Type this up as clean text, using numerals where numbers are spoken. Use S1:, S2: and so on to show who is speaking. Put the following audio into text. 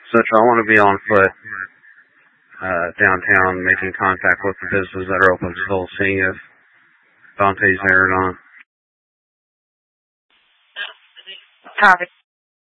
S1: etc. I want to be on foot downtown, making contact with the businesses that are open still, seeing if Dante's there or not.
S2: Copy.